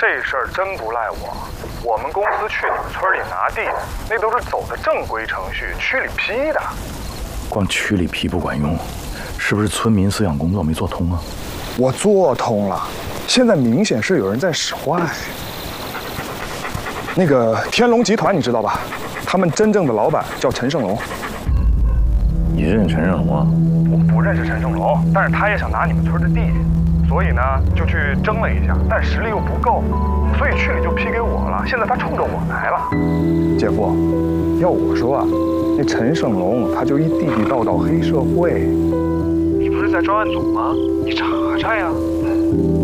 这事儿真不赖我，我们公司去你们村里拿地，那都是走的正规程序，区里批的。 光区里批不管用，是不是村民思想工作没做通啊？ 我做通了，现在明显是有人在使坏。那个天龙集团你知道吧？他们真正的老板叫陈胜龙。 你认识陈胜龙啊？ 我不认识陈胜龙，但是他也想拿你们村的地，所以呢就去争了一下，但实力又不够，所以区里就批给我了。现在他冲着我来了。 姐夫，要我说啊，那陈胜龙他就一地地道道黑社会。 你不是在专案组吗？你查查呀。